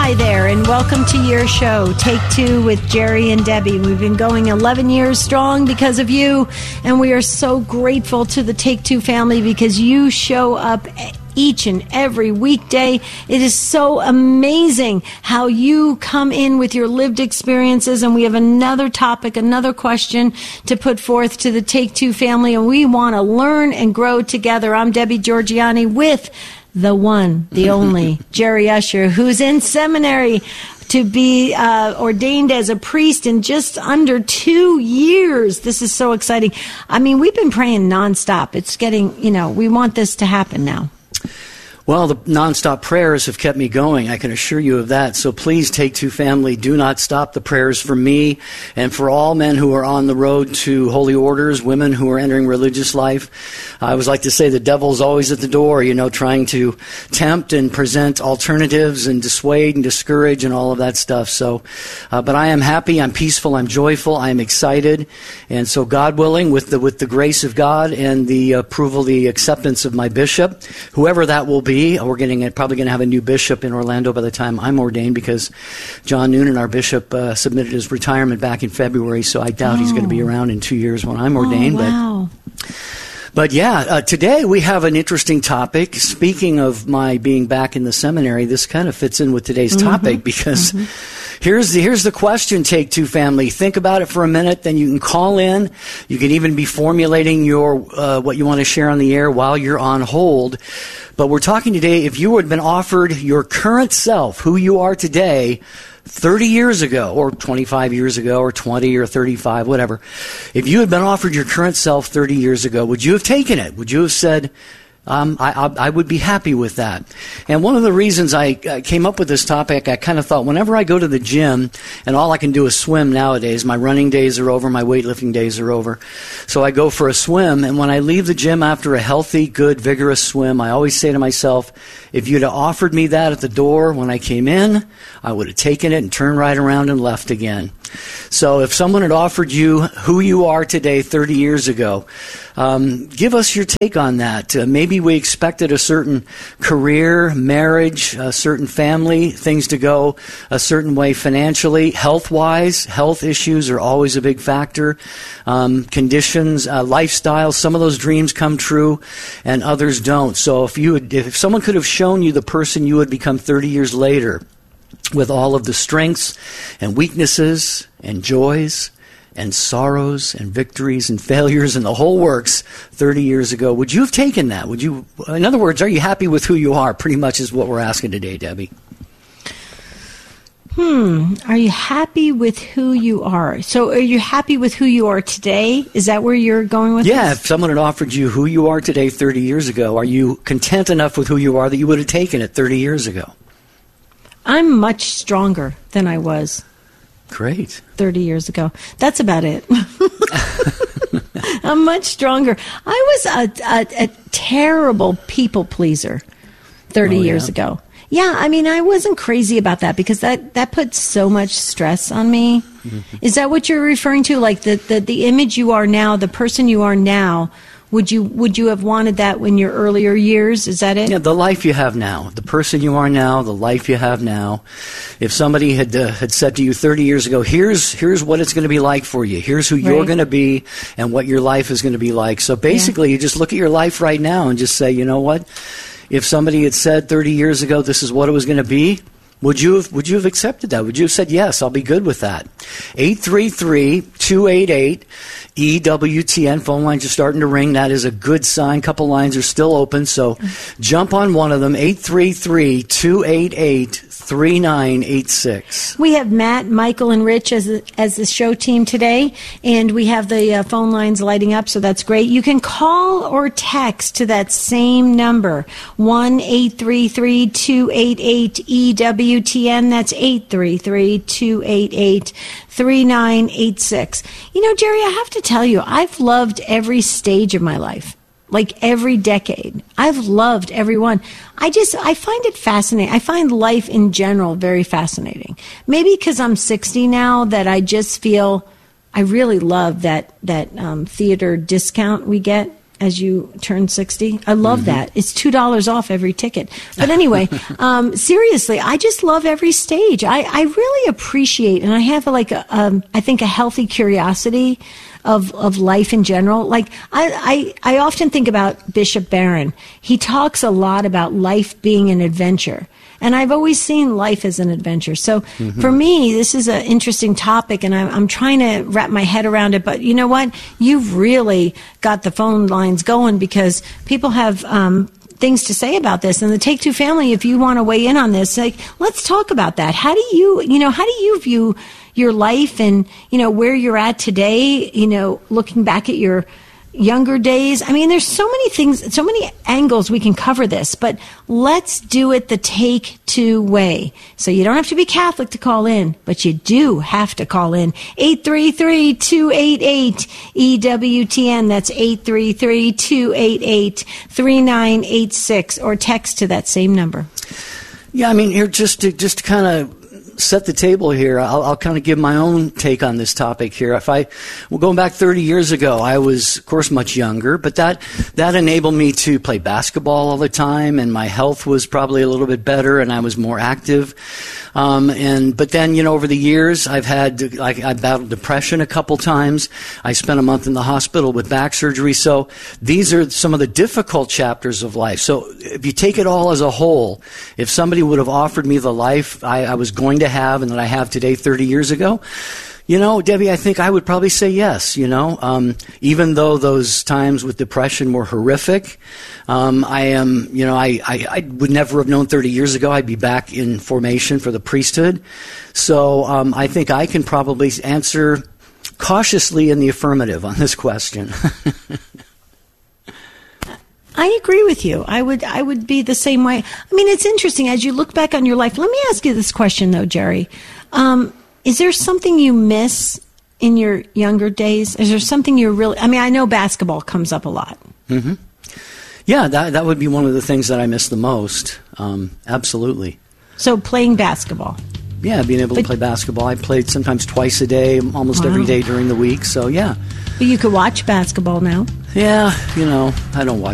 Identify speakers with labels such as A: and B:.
A: Hi there, and welcome to your show, Take Two with Jerry and Debbie. We've been going 11 years strong because of you, and we are so grateful to the Take Two family because you show up each and every weekday. It is so amazing how you come in with your lived experiences, and we have another topic, another question to put forth to the Take Two family, and we want to learn and grow together. I'm Debbie Georgianni with the one, the only, Jerry Usher, who's in seminary to be ordained as a priest in just under 2 years. This is so exciting. I mean, we've been praying nonstop. It's getting, we want this to happen now.
B: Well, the nonstop prayers have kept me going. I can assure you of that. So please, Take Two family, do not stop the prayers for me and for all men who are on the road to holy orders, women who are entering religious life. I always like to say the devil's always at the door, trying to tempt and present alternatives and dissuade and discourage and all of that stuff. So, but I am happy, I'm peaceful, I'm joyful, I'm excited. And so God willing, with the grace of God and the approval, the acceptance of my bishop, whoever that will be, we're probably going to have a new bishop in Orlando by the time I'm ordained, because John Noonan, our bishop, submitted his retirement back in February, so I doubt he's going to be around in 2 years when I'm ordained.
A: Wow.
B: But today we have an interesting topic. Speaking of my being back in the seminary, this kind of fits in with today's topic, because here's the question, Take Two family. Think about it for a minute, then you can call in. You can even be formulating your what you want to share on the air while you're on hold. But we're talking today, if you had been offered your current self, who you are today, 30 years ago, or 25 years ago, or 20 or 35, whatever. If you had been offered your current self 30 years ago, would you have taken it? Would you have said, I would be happy with that? And one of the reasons I came up with this topic, I kind of thought, whenever I go to the gym, and all I can do is swim nowadays, my running days are over, my weightlifting days are over, so I go for a swim, and when I leave the gym after a healthy, good, vigorous swim, I always say to myself, if you'd have offered me that at the door when I came in, I would have taken it and turned right around and left again. So if someone had offered you who you are today 30 years ago, give us your take on that. Maybe we expected a certain career, marriage, a certain family, things to go a certain way financially, health-wise. Health issues are always a big factor. Conditions, lifestyle, some of those dreams come true and others don't. So if someone could have shown you the person you would become 30 years later, with all of the strengths and weaknesses and joys and sorrows and victories and failures and the whole works 30 years ago, would you have taken that? In other words, are you happy with who you are? Pretty much is what we're asking today, Debbie.
A: Are you happy with who you are? So are you happy with who you are today? Is that where you're going with this?
B: Yeah, if someone had offered you who you are today 30 years ago, are you content enough with who you are that you would have taken it 30 years ago?
A: I'm much stronger than I was.
B: Great.
A: 30 years ago. That's about it. I'm much stronger. I was a terrible people pleaser 30 years ago. Yeah, I mean, I wasn't crazy about that because that put so much stress on me. Mm-hmm. Is that what you're referring to? Like the image you are now, the person you are now, would you have wanted that in your earlier years? Is that it?
B: Yeah, the life you have now, the person you are now, the life you have now. If somebody had said to you 30 years ago, here's what it's going to be like for you. Here's who you're going to be and what your life is going to be like. So basically, you just look at your life right now and just say, you know what? If somebody had said 30 years ago, this is what it was going to be, would you have accepted that? Would you have said, yes, I'll be good with that? 833-288-EWTN. Phone lines are starting to ring. That is a good sign. Couple lines are still open, so jump on one of them. 833-288-3986.
A: We have Matt, Michael, and Rich as the show team today, and we have the phone lines lighting up, so that's great. You can call or text to that same number, 1-833-288-EWTN. That's 833-288-3986. Jerry, I have to tell you, I've loved every stage of my life. Like every decade. I've loved every one. I find it fascinating. I find life in general very fascinating. Maybe because I'm 60 now that I just feel I really love that theater discount we get as you turn 60. I love that. It's $2 off every ticket. But anyway, seriously, I just love every stage. I really appreciate, and I have I think a healthy curiosity of life in general. Like I often think about Bishop Barron. He talks a lot about life being an adventure. And I've always seen life as an adventure. So for me, this is an interesting topic, and I'm trying to wrap my head around it. But you know what? You've really got the phone lines going, because people have things to say about this. And the Take Two family, if you want to weigh in on this, like, let's talk about that. How do you view your life and, where you're at today, looking back at your younger days? I mean, there's so many things, so many angles we can cover this, but let's do it the Take Two way. So you don't have to be Catholic to call in, but you do have to call in. 833-288-EWTN. That's 833-288-3986, or text to that same number.
B: Yeah, I mean, here, just to kind of set the table here, I'll kind of give my own take on this topic here. Going back 30 years ago, I was, of course, much younger, but that enabled me to play basketball all the time, and my health was probably a little bit better, and I was more active. But then, over the years, I battled depression a couple times. I spent a month in the hospital with back surgery. So these are some of the difficult chapters of life. So if you take it all as a whole, if somebody would have offered me the life I was going to have and that I have today 30 years ago, Debbie, I think I would probably say yes, even though those times with depression were horrific. I would never have known 30 years ago I'd be back in formation for the priesthood. So I think I can probably answer cautiously in the affirmative on this question.
A: I agree with you. I would be the same way. I mean, it's interesting as you look back on your life. Let me ask you this question, though, Jerry. Is there something you miss in your younger days? Is there something you really... I mean, I know basketball comes up a lot.
B: Mm-hmm. Yeah, that would be one of the things that I miss the most. Absolutely.
A: So playing basketball.
B: Yeah, being able to play basketball. I played sometimes twice a day, almost every day during the week. So, yeah.
A: But you could watch basketball now.
B: Yeah, I don't watch